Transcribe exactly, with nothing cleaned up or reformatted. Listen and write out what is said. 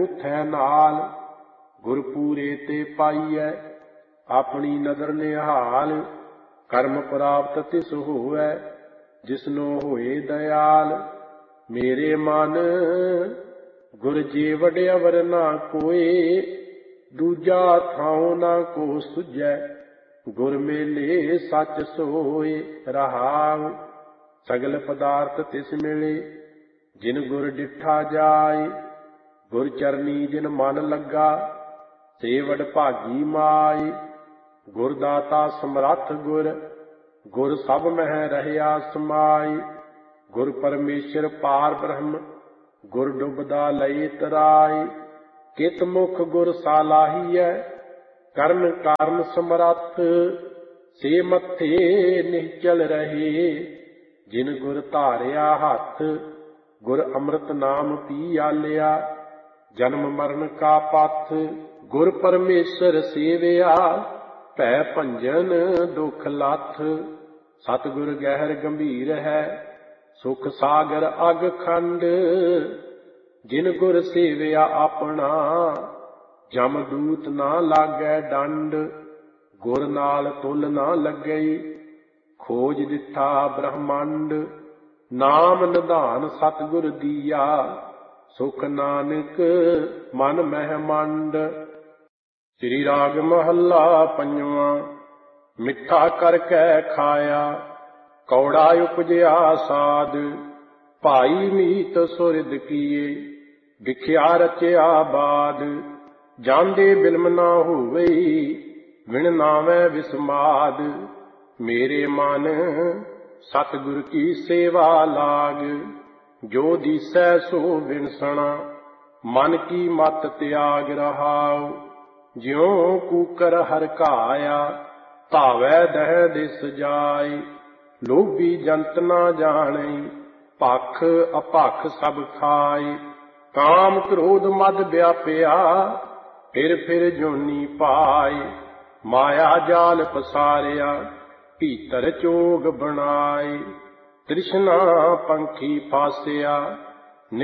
ਬੂਥੈ ਨਾਲ। ਗੁਰ ਪੂਰੇ ਤੇ ਪਾਈਐ ਆਪਣੀ ਨਦਰ ਨਿਹਾਲ। ਕਰਮ ਪ੍ਰਾਪਤ ਤਿਸ ਹੋਵੈ ਜਿਸਨੋ ਹੋਏ ਦਇਆਲ। ਮੇਰੇ ਮਨ ਗੁਰ ਜੀ ਵਡਿਆ ਵਰ ਨਾ ਕੋਏ। ਦੂਜਾ ਥਾਉ ਨਾ ਕੋ ਸੁਝੈ ਗੁਰ ਮੇਲੇ ਸੱਚ ਸੋਏ। ਰਹਾਉ ਸਗਲ ਪਦਾਰਥ ਤਿਸ ਮਿਲੇ ਜਿਨ ਗੁਰ ਡਿਠਾ ਜਾਏ। ਗੁਰ ਚਰਨੀ ਜਿਨ ਮਨ ਲੱਗਾ ਸੇ ਵਡ ਭਾਗੀ ਮਾਏ। ਗੁਰ ਦਾਤਾ ਸਮਰੱਥ ਗੁਰ ਗੁਰ ਸਭ ਮਹਿ ਰਹਿਆ ਸਮਾਈ। ਗੁਰ ਪਰਮੇਸ਼ਰ ਪਾਰ ਬ੍ਰਹਮ ਗੁਰ ਡੁਬਦਾ ਲਏ ਤਰਾਈ। ਕਿਤ ਮੁਖ ਗੁਰ ਸਾਲਾਹੀਐ ਕਰਨ ਕਾਰਨ ਸਮਰੱਥ। ਸੇ ਮੱਥੇ ਨਿਹਚਲ ਰਹੇ ਜਿਨ ਗੁਰ ਧਾਰਿਆ ਹੱਥ। ਗੁਰ ਅੰਮ੍ਰਿਤ ਨਾਮ ਪੀ ਆਲਿਆ ਜਨਮ ਮਰਨ ਕਾ ਪਥ। ਗੁਰ ਪਰਮੇਸ਼ਰ ਸੇਵਿਆ ਭੈ ਭੰਜਨ ਦੁਖ ਲੱਥ। ਸਤਿਗੁਰ ਗਹਿਰ ਗੰਭੀਰ ਹੈ ਸੁਖ ਸਾਗਰ ਅਗ ਖੰਡ। ਜਿਨ ਗੁਰ ਸੇਵਿਆ ਆਪਣਾ ਜਮ ਦੂਤ ਨਾ ਲਾਗੈ ਡੰਡ। ਗੁਰ ਨਾਲ ਤੁਲ ਨਾ ਲੱਗਈ ਖੋਜ ਦਿੱਤਾ ਬ੍ਰਹਮੰਡ। ਨਾਮ ਨਿਧਾਨ ਸਤਿਗੁਰ ਦੀਆ ਸੁਖ ਨਾਨਕ ਮਨ ਮਹਿ ਮੰਡ। ਸ੍ਰੀ ਰਾਗ ਮਹੱਲਾ ਪੰਜਵਾਂ। ਮਿੱਠਾ ਕਰਕੇ ਖਾਇਆ ਕੌੜਾ ਉਪਜਿਆ ਸਾਧ। ਭਾਈ ਮੀਤ ਸੁਰਿਦ ਕੀਏ ਵਿਖਿਆ ਰਚਿਆ ਬਾਦ। ਜਾਂਦੇ ਬਿਲਮ ਨਾ ਹੋਵਈ ਵਿਣ ਨਾਵੈ ਵਿਸਮਾਦ। ਮੇਰੇ ਮਨ ਸਤਿਗੁਰ ਕੀ ਸੇਵਾ ਲਾਗ। ਜੋ ਦੀਸੈ ਸੋ ਵਿਣਸਣਾ ਮਨ ਕੀ ਮਤ ਤਿਆਗ। ਰਹਾਉ ਜਿਉ ਕੂਕਰ ਹਰਕਾਇਆ ਧਾਵੈ ਦਹਿ ਦਿਸ ਜਾਏ। ਲੋਭੀ ਜੰਤ ਨਾ ਜਾਣੈ ਭਖ ਅਭਖ ਸਭ ਖਾਏ। ਕਾਮ ਕ੍ਰੋਧ ਮਦ ਵਿਆਪਿਆ ਫਿਰ ਫਿਰ ਜੋਨੀ ਪਾਏ। ਮਾਇਆ ਜਾਲ ਪਸਾਰਿਆ ਭੀਤਰ ਚੋਗ ਬਣਾਏ। ਤ੍ਰਿਸ਼ਨਾ ਪੰਖੀ ਫਾਸਿਆ